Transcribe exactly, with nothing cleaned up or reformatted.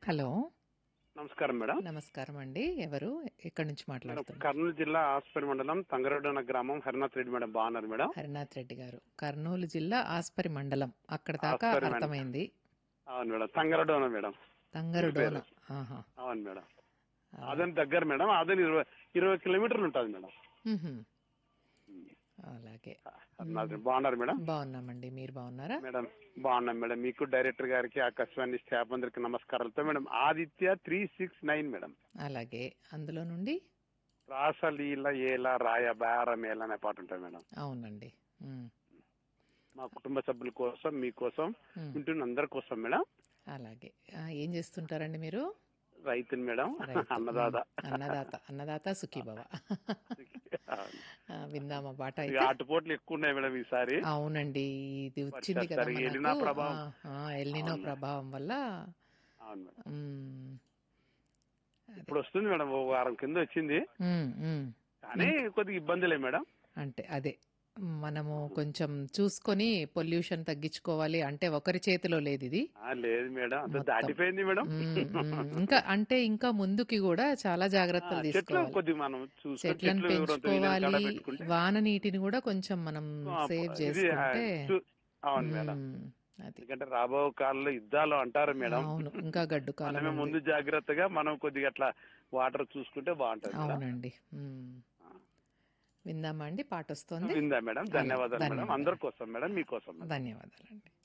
Hello. నమస్కారం madam. నమస్కారం అండి. ఎవరు? ఎక్కడి నుంచి మేడం మాట్లాడుతున్నారు? కర్నూలు జిల్లా ఆస్పరి మండలం తంగరొడ్డు అన్న గ్రామం హరినాథ్ రెడ్డి మేడం. బాగున్నారు మేడం? హరినాథ్ రెడ్డి గారు. కర్నూలు జిల్లా ఆస్పరి మండలం. అక్కడ దాకా ఆస్పరి మేడం. అర్థమైంది. అవును మేడం. తంగరొడ్డు అన్న మేడం. తంగరుడోన. పేరు. ఆహా. అవును మేడం. ఆ, అదని దగ్గర మేడం. అదని ఇరవై ఇరవై కిలోమీటర్లు ఉంటుంది మేడం. మ్హూ. అలాగే. హరినాథ్ మ్, రెడ్డి. బాగున్నారు మేడం? బాగున్నామండి. మీరు బాగున్నారా? మేడం బాగున్నాం మేడం. మీకు డైరెక్టర్ గారికి ఆకాశవాణి స్టాఫ్ అందరికి నమస్కారాలతో madam. Aditya three six nine madam. అలాగే. అందులో నుండి రాసలీల ఏల రాయ బేరమేల అనే పాట ఉంటుంది మేడం. అవునండి. మ్, మా కుటుంబ సభ్యుల కోసం మీకోసం మ్, వింటున్న అందరి కోసం మేడం. అలాగే. ఆ, ఏం చేస్తుంటారండి మీరు? రైతుని మేడం. రైతు. మ్, అన్నదాత. అన్నదాత. అన్నదాత సుఖీభవ. ఆ, విందామా పాట ఇక అయితే? ఆటుపోట్లు ఎక్కువ ఉన్నాయి మేడం ఈసారి. అవునండి. ఇది వచ్చింది వర్షాలు కదా సరిగా మనకు. ఎలినా ఆ, ప్రభావం. ఆ, ఎల్నినో అవును మేడం. ప్రభావం వల్ల. అవును మేడం. మ్, అదే. ఇప్పుడు వస్తుంది మేడం. ఓ వారం కింద వచ్చింది. మ్, మ్. కానీ ఇంక్ కొద్దిగా ఇబ్బందులే మేడం. అంటే అదే. మనము కొంచెం చూసుకొని పొల్యూషన్ తగ్గించుకోవాలి. అంటే ఒకరి చేతిలో లేదు ఇది ఆ, లేదు మేడం. అంత మొత్తం. దాటిపోయింది మేడం. మ్, మ్. ఇంకా అంటే ఇంకా ముందుకి కూడా చాలా ఆ, జాగ్రత్తలు చెట్లు తీసుకోవాలి. కొద్దిగా మనం చూసుకొని చెట్లను చెట్లు ఎవరంత వీలైన కాడ పెంచుకోవాలి. పెట్టుకుంటే వాన నీటిని కూడా కొంచెం మనం ఆ, ప- సేవ్ ఇది ఆ, చేసుకుంటే. చూ- అవును మేడం. మ్, అది. ఎందుకంటే రాబో కాలంలో యుద్ధాలు అంటారు మేడం. అవును. ఇంకా గడ్డు కాలం మనమే ఉంది. ముందు జాగ్రత్తగా మనం కొద్దిగా అట్లా వాటర్ చూసుకుంటే బాగుంటది మేడం. అవునండి. మ్. విందామా అండి? పాటొస్తోంది. విందా మేడం. అలాగే. ధన్యవాదాలు మేడం. అందరి ధన్యవాదాలు. కోసం మేడం. మీకోసం మేడం. ధన్యవాదాలండి.